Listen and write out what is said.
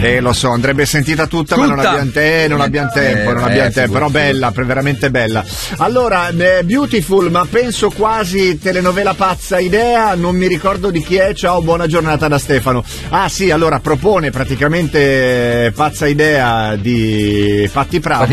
Lo so, andrebbe sentita tutta. Ma non abbiamo tempo, però bella, veramente bella. Allora, Beautiful, ma penso quasi telenovela pazza idea, non mi ricordo di chi è. Ciao, buona giornata da Stefano. Ah sì, allora propone praticamente pazza idea di Patti Pravo.